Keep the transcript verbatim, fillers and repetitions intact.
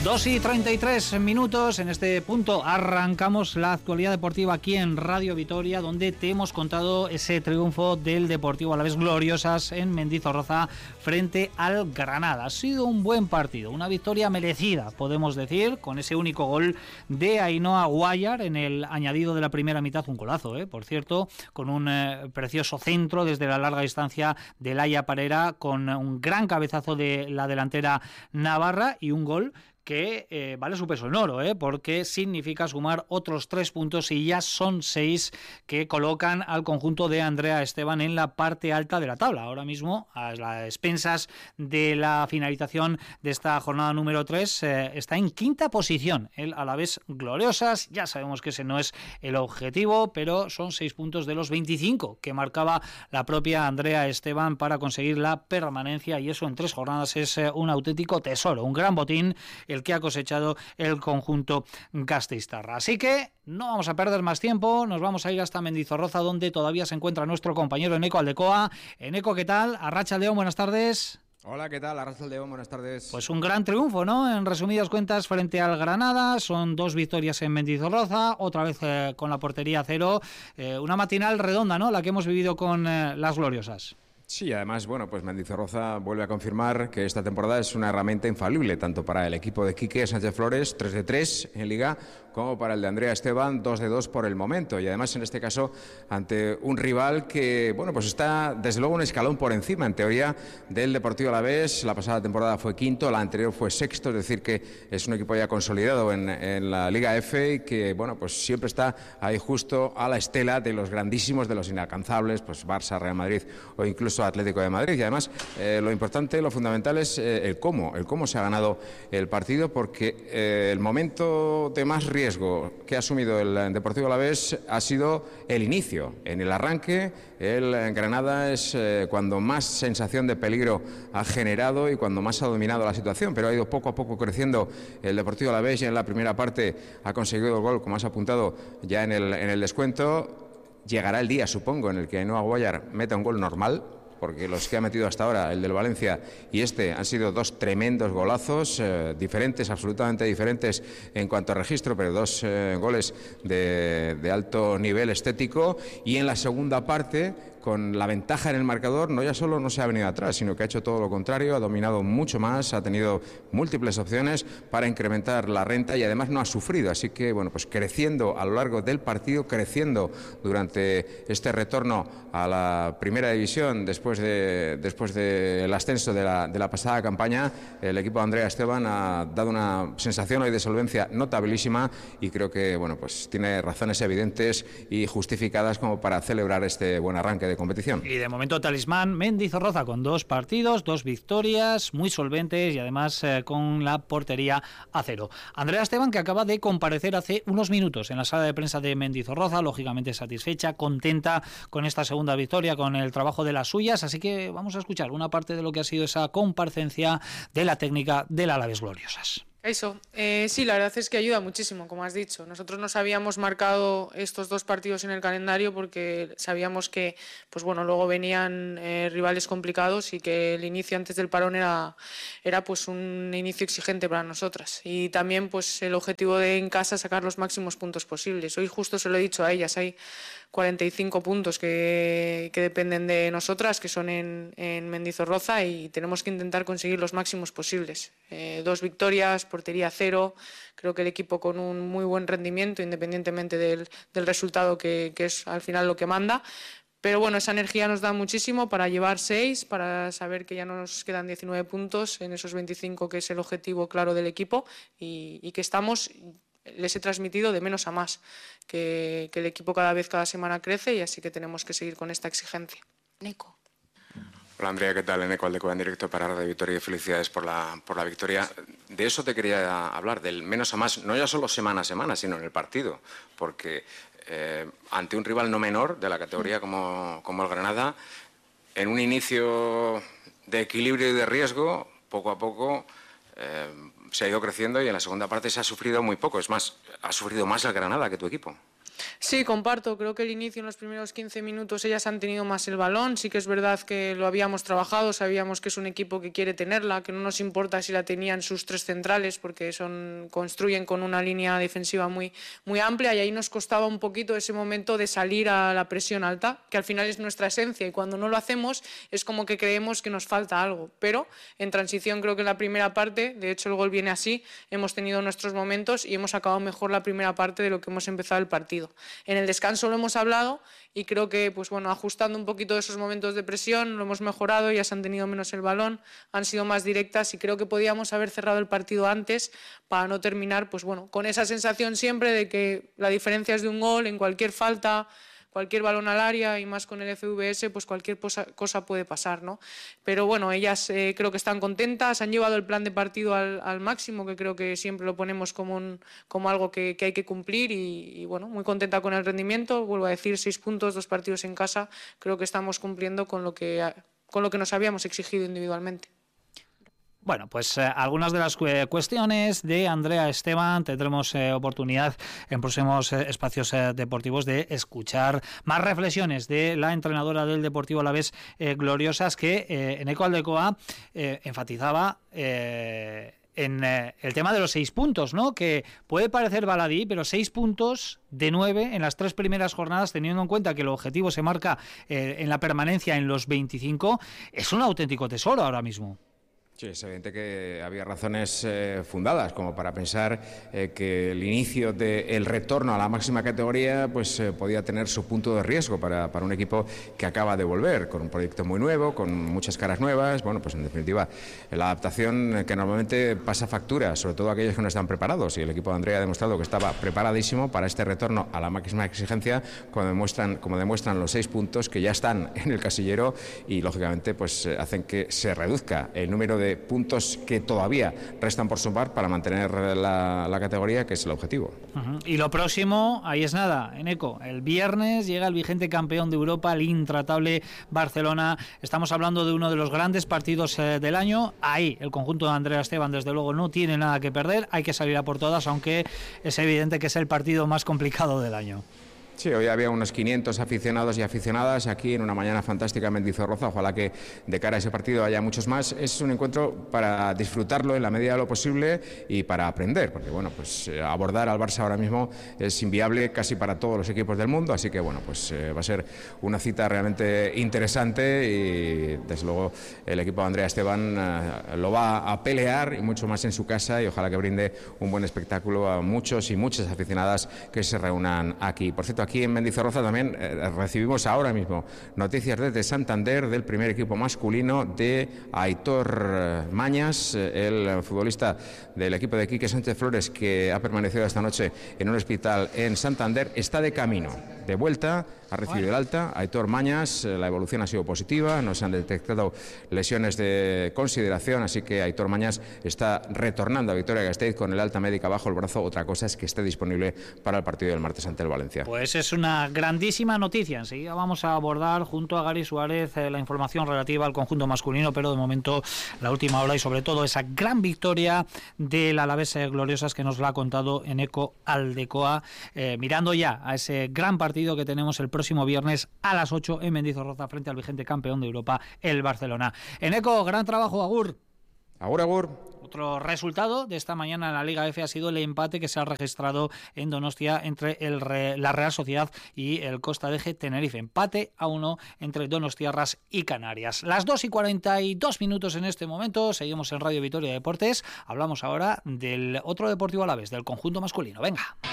dos y treinta y tres minutos. En este punto arrancamos la actualidad deportiva aquí en Radio Vitoria, donde te hemos contado ese triunfo del Deportivo Alavés Gloriosas en Mendizorroza frente al Granada. Ha sido un buen partido, una victoria merecida, podemos decir, con ese único gol de Ainhoa Guayar en el añadido de la primera mitad. Un golazo, ¿eh? Por cierto, con un eh, precioso centro desde la larga distancia de Laia Parera, con un gran cabezazo de la delantera navarra y un gol que eh, vale su peso en oro, ¿eh? Porque significa sumar otros tres puntos y ya son seis que colocan al conjunto de Andrea Esteban en la parte alta de la tabla. Ahora mismo, a las expensas de la finalización de esta jornada número tres, eh, está en quinta posición el Alavés Gloriosas. Ya sabemos que ese no es el objetivo, pero son seis puntos de los veinticinco que marcaba la propia Andrea Esteban para conseguir la permanencia, y eso en tres jornadas es eh, un auténtico tesoro, un gran botín el que ha cosechado el conjunto gasteiztarra. Así que no vamos a perder más tiempo, nos vamos a ir hasta Mendizorroza, donde todavía se encuentra nuestro compañero Eneco Aldecoa. Eneco, ¿qué tal? Arratsaldeon, buenas tardes. Hola, ¿qué tal? Arratsaldeon, buenas tardes. Pues un gran triunfo, ¿no? En resumidas cuentas, frente al Granada, son dos victorias en Mendizorroza, otra vez eh, con la portería a cero, eh, una matinal redonda, ¿no? La que hemos vivido con eh, las Gloriosas. Sí, además, bueno, pues Mendizorroza vuelve a confirmar que esta temporada es una herramienta infalible, tanto para el equipo de Quique Sánchez Flores, tres de tres en Liga, como para el de Andrea Esteban, dos de dos por el momento. Y además, en este caso, ante un rival que, bueno, pues está desde luego un escalón por encima, en teoría, del Deportivo Alavés. La pasada temporada fue quinto, la anterior fue sexto, es decir, que es un equipo ya consolidado en, en la Liga F y que, bueno, pues siempre está ahí justo a la estela de los grandísimos, de los inalcanzables, pues Barça, Real Madrid o incluso Atlético de Madrid. Y además eh, lo importante, lo fundamental es eh, el cómo, el cómo se ha ganado el partido, porque eh, el momento de más riesgo que ha asumido el Deportivo Alavés ha sido el inicio. En el arranque, el Granada es eh, cuando más sensación de peligro ha generado y cuando más ha dominado la situación, pero ha ido poco a poco creciendo el Deportivo Alavés y en la primera parte ha conseguido el gol, como has apuntado, ya en el, en el descuento. Llegará el día, supongo, en el que Ainhoa Guayar meta un gol normal, porque los que ha metido hasta ahora, el del Valencia y este, han sido dos tremendos golazos, eh, diferentes, absolutamente diferentes en cuanto a registro, pero dos eh, goles de, de alto nivel estético. Y en la segunda parte, con la ventaja en el marcador, no ya solo no se ha venido atrás, sino que ha hecho todo lo contrario, ha dominado mucho más, ha tenido múltiples opciones para incrementar la renta y además no ha sufrido. Así que, bueno, pues creciendo a lo largo del partido, creciendo durante este retorno a la primera división después de después del ascenso de la, de la pasada campaña, el equipo de Andrea Esteban ha dado una sensación hoy de solvencia notabilísima y creo que, bueno, pues tiene razones evidentes y justificadas como para celebrar este buen arranque de competición. Y de momento talismán Mendizorroza con dos partidos, dos victorias muy solventes y además eh, con la portería a cero. Andrea Esteban, que acaba de comparecer hace unos minutos en la sala de prensa de Mendizorroza, lógicamente satisfecha, contenta con esta segunda victoria, con el trabajo de las suyas, así que vamos a escuchar una parte de lo que ha sido esa comparecencia de la técnica del Alavés Gloriosas. Eso, eh, sí, la verdad es que ayuda muchísimo, como has dicho. Nosotros nos habíamos marcado estos dos partidos en el calendario porque sabíamos que, pues bueno, luego venían eh, rivales complicados y que el inicio antes del parón era, era pues un inicio exigente para nosotras. Y también pues el objetivo de en casa sacar los máximos puntos posibles. Hoy justo se lo he dicho a ellas, hay cuarenta y cinco puntos que, que dependen de nosotras, que son en, en Mendizorroza, y tenemos que intentar conseguir los máximos posibles. Eh, dos victorias, portería cero, creo que el equipo con un muy buen rendimiento, independientemente del, del resultado que, que es al final lo que manda. Pero bueno, esa energía nos da muchísimo para llevar seis, para saber que ya nos quedan diecinueve puntos en esos veinticinco, que es el objetivo claro del equipo, y, y que estamos... Les he transmitido de menos a más, que, que el equipo cada vez, cada semana crece, y así que tenemos que seguir con esta exigencia. Nico. Hola Andrea, ¿qué tal? Eneco Aldecoa en directo para Radio Vitoria y felicidades por la, por la victoria. De eso te quería hablar, del menos a más, no ya solo semana a semana, sino en el partido, porque eh, ante un rival no menor de la categoría como, como el Granada, en un inicio de equilibrio y de riesgo, poco a poco... Eh, se ha ido creciendo y en la segunda parte se ha sufrido muy poco. Es más, ha sufrido más el Granada que tu equipo. Sí, comparto. Creo que el inicio, en los primeros quince minutos, ellas han tenido más el balón. Sí que es verdad que lo habíamos trabajado, sabíamos que es un equipo que quiere tenerla, que no nos importa si la tenían sus tres centrales, porque son construyen con una línea defensiva muy, muy amplia, y ahí nos costaba un poquito ese momento de salir a la presión alta, que al final es nuestra esencia, y cuando no lo hacemos es como que creemos que nos falta algo. Pero en transición, creo que en la primera parte, de hecho el gol viene así, hemos tenido nuestros momentos y hemos acabado mejor la primera parte de lo que hemos empezado el partido. En el descanso lo hemos hablado y creo que, pues bueno, ajustando un poquito esos momentos de presión, lo hemos mejorado, ya se han tenido menos el balón, han sido más directas, y creo que podíamos haber cerrado el partido antes para no terminar, pues bueno, con esa sensación siempre de que la diferencia es de un gol en cualquier falta, cualquier balón al área, y más con el F V S, pues cualquier cosa, cosa puede pasar, ¿no? Pero bueno, ellas eh, creo que están contentas, han llevado el plan de partido al, al máximo, que creo que siempre lo ponemos como, un, como algo que, que hay que cumplir, y, y bueno, muy contenta con el rendimiento. Vuelvo a decir, seis puntos, dos partidos en casa, creo que estamos cumpliendo con lo que, con lo que nos habíamos exigido individualmente. Bueno, pues eh, algunas de las cu- cuestiones de Andrea Esteban tendremos eh, oportunidad en próximos eh, espacios eh, deportivos de escuchar más reflexiones de la entrenadora del Deportivo Alavés, eh, Gloriosas, que eh, Eneko Aldekoa eh, enfatizaba eh, en eh, el tema de los seis puntos, ¿no? Que puede parecer baladí, pero seis puntos de nueve en las tres primeras jornadas, teniendo en cuenta que el objetivo se marca eh, en la permanencia en los veinticinco, es un auténtico tesoro ahora mismo. Sí, es evidente que había razones eh, fundadas como para pensar eh, que el inicio del retorno a la máxima categoría pues eh, podía tener su punto de riesgo para, para un equipo que acaba de volver, con un proyecto muy nuevo, con muchas caras nuevas. Bueno, pues en definitiva, la adaptación que normalmente pasa factura, sobre todo aquellos que no están preparados, y el equipo de Andrea ha demostrado que estaba preparadísimo para este retorno a la máxima exigencia, como demuestran, como demuestran los seis puntos que ya están en el casillero, y lógicamente pues hacen que se reduzca el número de de puntos que todavía restan por sumar para mantener la, la categoría, que es el objetivo. Uh-huh. Y lo próximo, ahí es nada, Eneko, el viernes llega el vigente campeón de Europa, el intratable Barcelona. Estamos hablando de uno de los grandes partidos eh, del año. Ahí el conjunto de Andrea Esteban desde luego no tiene nada que perder, hay que salir a por todas, aunque es evidente que es el partido más complicado del año. Sí, hoy había unos quinientos aficionados y aficionadas aquí en una mañana fantástica en Mendizorroza. Ojalá que de cara a ese partido haya muchos más. Es un encuentro para disfrutarlo en la medida de lo posible y para aprender, porque bueno, pues abordar al Barça ahora mismo es inviable casi para todos los equipos del mundo, así que bueno, pues eh, va a ser una cita realmente interesante, y desde luego el equipo de Andrea Esteban eh, lo va a pelear, y mucho más en su casa, y ojalá que brinde un buen espectáculo a muchos y muchas aficionadas que se reúnan aquí. Por cierto, aquí en Mendizorroza también eh, recibimos ahora mismo noticias desde Santander del primer equipo masculino de Aitor Mañas, eh, el futbolista del equipo de Quique Sánchez Flores, que ha permanecido esta noche en un hospital en Santander. Está de camino, de vuelta, ha recibido el alta. Aitor Mañas, eh, la evolución ha sido positiva, no se han detectado lesiones de consideración, así que Aitor Mañas está retornando a Vitoria-Gasteiz con el alta médica bajo el brazo. Otra cosa es que esté disponible para el partido del martes ante el Valencia. Pues es una grandísima noticia. Enseguida vamos a abordar junto a Gary Suárez eh, la información relativa al conjunto masculino, pero de momento la última hora y sobre todo esa gran victoria del Alavés eh, Gloriosas, que nos la ha contado Eneko Aldekoa, eh, mirando ya a ese gran partido que tenemos el próximo viernes a las ocho en Mendizorroza frente al vigente campeón de Europa, el Barcelona. Eneko, gran trabajo, agur. Agur, agur. Otro resultado de esta mañana en la Liga F ha sido el empate que se ha registrado en Donostia entre el Re, la Real Sociedad y el Costa de Ge Tenerife. Empate a uno entre Donostiarras y Canarias. Las dos y cuarenta y dos minutos en este momento. Seguimos en Radio Vitoria Deportes. Hablamos ahora del otro Deportivo Alavés, del conjunto masculino. Venga.